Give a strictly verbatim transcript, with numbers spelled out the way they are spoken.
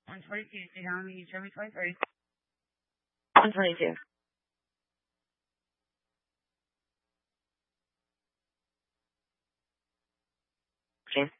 one twenty-two. Say how many you show me twenty-three. one twenty-two. Okay.